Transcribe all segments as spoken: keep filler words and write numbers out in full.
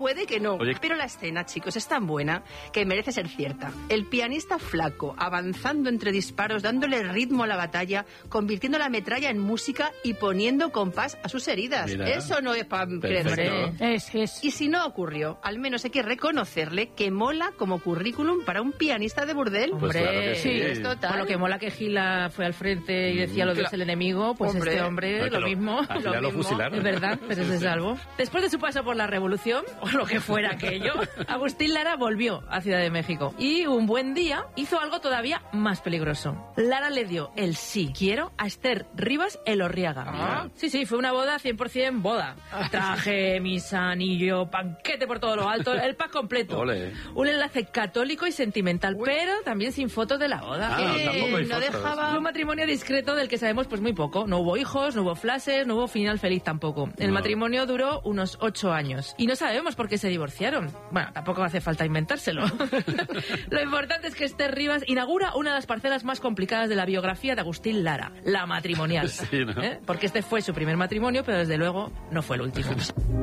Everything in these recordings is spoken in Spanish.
puede que no. Oye. Pero la escena, chicos, es tan buena que merece ser cierta. El pianista flaco, avanzando entre disparos, dándole ritmo a la batalla, convirtiendo la metralla en música y poniendo compás a sus heridas. Mira. Eso no es para creer. Es, es. Y si no ocurrió, al menos hay que reconocerle que mola como currículum para un pianista de burdel. Pues claro que sí. Es total. Por lo que mola que Gila fue al frente y decía lo de es el enemigo, pues Hombre. este hombre No, que lo lo- mismo. al final lo mismo. fusilaron. Es verdad, pero se salvó. Después de su paso por la revolución, o lo que fuera aquello, Agustín Lara volvió a Ciudad de México. Y un buen día hizo algo todavía más peligroso. Lara le dio el sí quiero a Esther Rivas Elorriaga. Ah. Sí, sí, fue una boda cien por ciento boda. Traje, misa, anillo, banquete por todo lo alto, el pack completo. Ole. Un enlace católico y sentimental, Uy. pero también sin fotos de la boda. Ah, Eh, tampoco hay no fotos. dejaba- Fue un matrimonio discreto del que sabemos pues muy poco. No hubo hijos, no hubo flashes, no hubo final feliz tampoco. El No. matrimonio duró unos ocho años. Y no sabemos por qué se divorciaron. Bueno, tampoco hace falta inventárselo. Lo importante es que Esther Rivas inaugura una de las parcelas más complicadas de la biografía de Agustín Lara, la matrimonial. Sí, ¿no? ¿Eh? Porque este fue su primer matrimonio, pero desde luego no fue el último.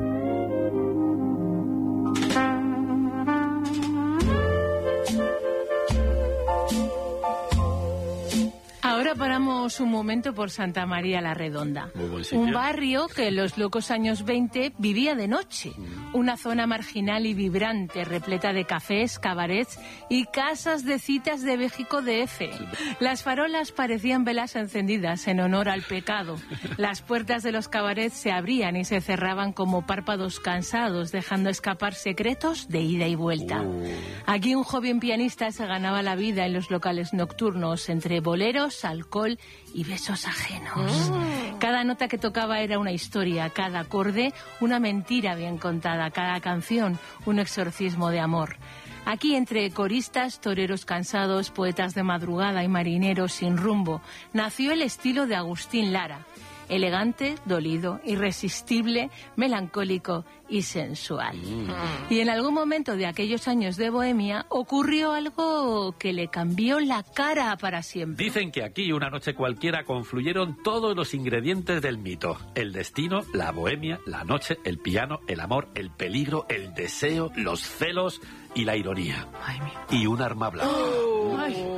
Ahora paramos un momento por Santa María la Redonda. Muy buen sitio. Un barrio que en los locos años veinte vivía de noche. Una zona marginal y vibrante, repleta de cafés, cabarets y casas de citas de México D F. Las farolas parecían velas encendidas en honor al pecado. Las puertas de los cabarets se abrían y se cerraban como párpados cansados, dejando escapar secretos de ida y vuelta. Aquí un joven pianista se ganaba la vida en los locales nocturnos, entre boleros, alcohol y besos ajenos. Cada nota que tocaba era una historia, cada acorde una mentira bien contada, cada canción un exorcismo de amor. Aquí, entre coristas, toreros cansados, poetas de madrugada y marineros sin rumbo, nació el estilo de Agustín Lara. Elegante, dolido, irresistible, melancólico y sensual. Mm. Y en algún momento de aquellos años de bohemia ocurrió algo que le cambió la cara para siempre. Dicen que aquí, una noche cualquiera, confluyeron todos los ingredientes del mito. El destino, la bohemia, la noche, el piano, el amor, el peligro, el deseo, los celos y la ironía. Ay, mi... Y un arma blanca. Oh.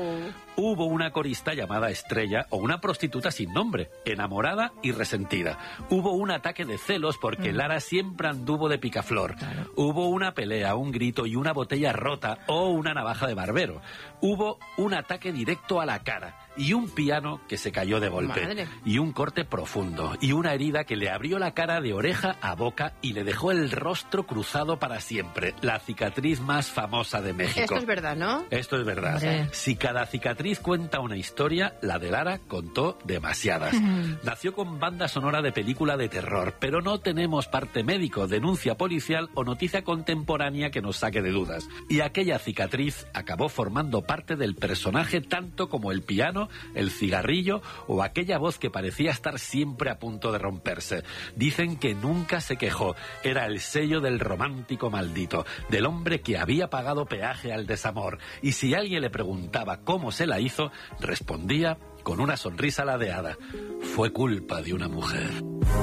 Hubo una corista llamada Estrella o una prostituta sin nombre, enamorada y resentida. Hubo un ataque de celos porque mm. Lara siempre anduvo de picaflor. Claro. Hubo una pelea, un grito y una botella rota o una navaja de barbero. Hubo un ataque directo a la cara y un piano que se cayó de golpe. Madre. Y un corte profundo y una herida que le abrió la cara de oreja a boca y le dejó el rostro cruzado para siempre. La cicatriz más famosa de México. Esto es verdad, ¿no? Esto es verdad. Hombre. Si cada cicatriz cuenta una historia, la de Lara contó demasiadas. Nació con banda sonora de película de terror, pero no tenemos parte médico, denuncia policial o noticia contemporánea que nos saque de dudas. Y aquella cicatriz acabó formando parte del personaje tanto como el piano, el cigarrillo o aquella voz que parecía estar siempre a punto de romperse. Dicen que nunca se quejó. Era el sello del romántico maldito, del hombre que había pagado peaje al desamor. Y si alguien le preguntaba cómo se la hizo, respondía con una sonrisa ladeada: fue culpa de una mujer.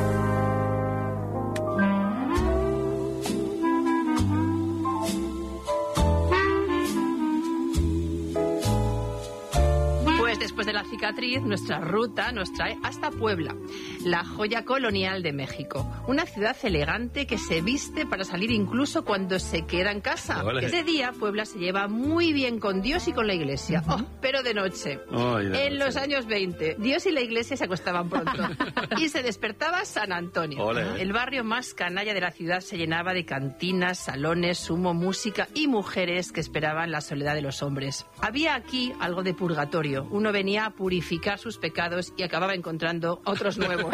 Pues después de la cicatriz, nuestra ruta nos trae hasta Puebla, la joya colonial de México. Una ciudad elegante que se viste para salir incluso cuando se queda en casa. Vale. Ese día, Puebla se lleva muy bien con Dios y con la iglesia. Oh, pero de noche. Oh, de en noche. los años veinte, Dios y la iglesia se acostaban pronto. Y se despertaba San Antonio. Ole. El barrio más canalla de la ciudad se llenaba de cantinas, salones, humo, música y mujeres que esperaban la soledad de los hombres. Había aquí algo de purgatorio. Uno venía a purificar sus pecados y acababa encontrando otros nuevos.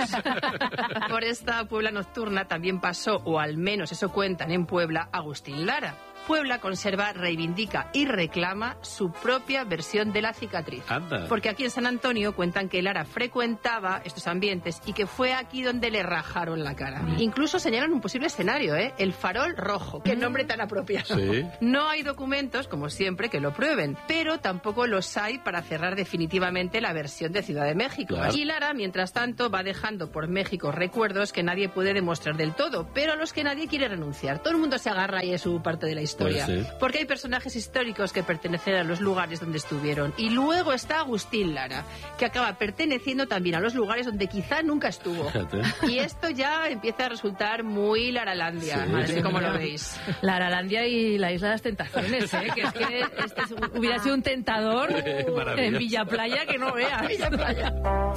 Por esta Puebla nocturna también pasó, o al menos eso cuentan en Puebla, Agustín Lara. Puebla conserva, reivindica y reclama su propia versión de la cicatriz. Anda. Porque aquí en San Antonio cuentan que Lara frecuentaba estos ambientes y que fue aquí donde le rajaron la cara. Mm. Incluso señalan un posible escenario, ¿eh? El Farol Rojo. Qué nombre tan apropiado. ¿Sí? No hay documentos, como siempre, que lo prueben, pero tampoco los hay para cerrar definitivamente la versión de Ciudad de México. Claro. Y Lara, mientras tanto, va dejando por México recuerdos que nadie puede demostrar del todo, pero a los que nadie quiere renunciar. Todo el mundo se agarra ahí a su parte de la historia. Pues sí. Porque hay personajes históricos que pertenecen a los lugares donde estuvieron. Y luego está Agustín Lara, que acaba perteneciendo también a los lugares donde quizá nunca estuvo. Fíjate. Y esto ya empieza a resultar muy Laralandia, Sí. no sé cómo lo veis. La Aralandia y la Isla de las Tentaciones, ¿eh? Que es que este hubiera sido un tentador Maravilloso. en Villa Playa que no veas. Villa Playa.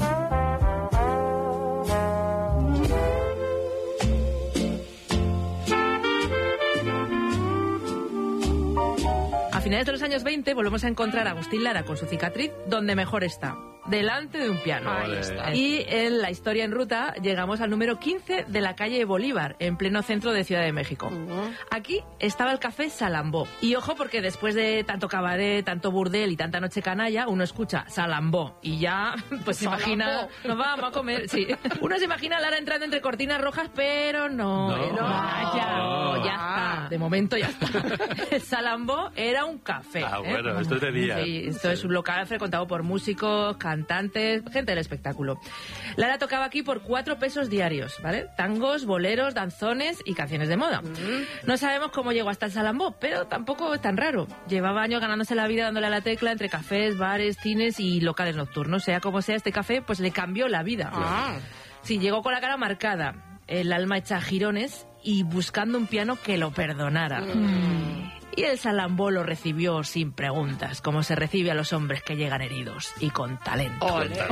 A finales de los años veinte volvemos a encontrar a Agustín Lara con su cicatriz donde mejor está, delante de un piano. Ahí está. Y en La Historia en Ruta llegamos al número quince de la calle Bolívar, en pleno centro de Ciudad de México. Uh-huh. Aquí estaba el café Salambó. Y ojo, porque después de tanto cabaret, tanto burdel y tanta noche canalla, uno escucha Salambó y ya pues se imagina, nos vamos a comer, sí. Uno se imagina a Lara entrando entre cortinas rojas, pero no, No. no, vaya, No. ya está, de momento ya está. El Salambó era un café. Ah, ¿eh? bueno, esto es de día. Sí, esto es un local frecuentado por músicos, cantantes, gente del espectáculo. Lara tocaba aquí por cuatro pesos diarios, ¿vale? Tangos, boleros, danzones y canciones de moda. No sabemos cómo llegó hasta el Salambó, pero tampoco es tan raro. Llevaba años ganándose la vida dándole a la tecla entre cafés, bares, cines y locales nocturnos. Sea como sea, este café pues le cambió la vida. Ah. Sí, llegó con la cara marcada, el alma hecha jirones y buscando un piano que lo perdonara. Mm. Y el Salambó lo recibió sin preguntas, como se recibe a los hombres que llegan heridos y con talento.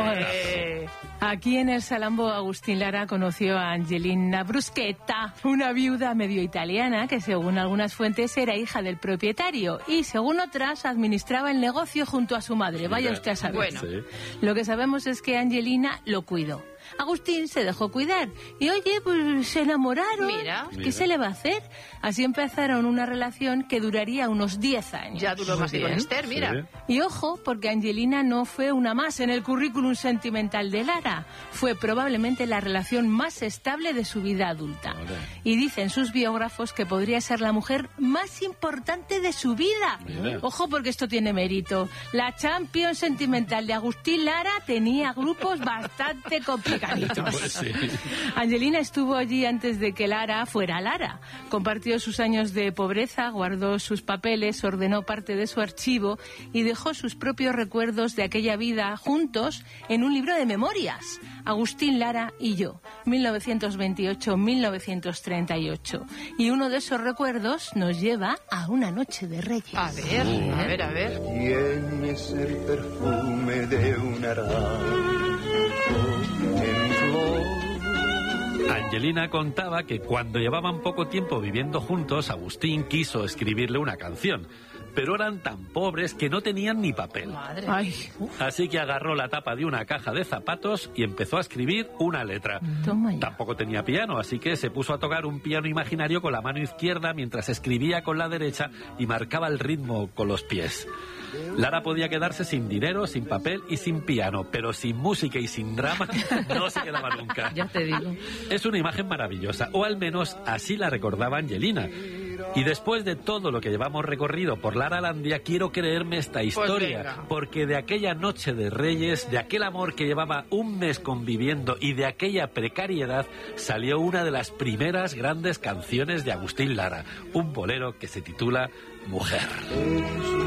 Ole. Aquí en el Salambó, Agustín Lara conoció a Angelina Bruschetta, una viuda medio italiana que, según algunas fuentes, era hija del propietario y, según otras, administraba el negocio junto a su madre. Vaya usted a saber. Bueno. Sí. Lo que sabemos es que Angelina lo cuidó. Agustín se dejó cuidar y, oye, pues se enamoraron. Mira. ¿Qué Mira. se le va a hacer? Así empezaron una relación que duraría unos diez años. Ya duró más que con bien. Esther, mira. Sí. Y ojo, porque Angelina no fue una más en el currículum sentimental de Lara. Fue probablemente la relación más estable de su vida adulta. Vale. Y dicen sus biógrafos que podría ser la mujer más importante de su vida. Mira. Ojo, porque esto tiene mérito. La Champions sentimental de Agustín Lara tenía grupos bastante complicaditos. Pues sí. Angelina estuvo allí antes de que Lara fuera Lara. Compartió sus años de pobreza, guardó sus papeles, ordenó parte de su archivo y dejó sus propios recuerdos de aquella vida juntos en un libro de memorias. Agustín Lara y yo, mil novecientos veintiocho a mil novecientos treinta y ocho. Y uno de esos recuerdos nos lleva a una noche de Reyes. A ver, a ver, a ver. Tienes el perfume de un naranjo en flor. Angelina contaba que cuando llevaban poco tiempo viviendo juntos, Agustín quiso escribirle una canción, pero eran tan pobres que no tenían ni papel. Madre. Ay, Así que agarró la tapa de una caja de zapatos y empezó a escribir una letra. toma ya. Tampoco tenía piano, así que se puso a tocar un piano imaginario con la mano izquierda mientras escribía con la derecha y marcaba el ritmo con los pies. Lara podía quedarse sin dinero, sin papel y sin piano, pero sin música y sin drama no se quedaba nunca. Ya te digo. Es una imagen maravillosa, o al menos así la recordaba Angelina. Y después de todo lo que llevamos recorrido por Laralandia, quiero creerme esta historia, venga. porque de aquella noche de Reyes, de aquel amor que llevaba un mes conviviendo y de aquella precariedad, salió una de las primeras grandes canciones de Agustín Lara, un bolero que se titula Mujer.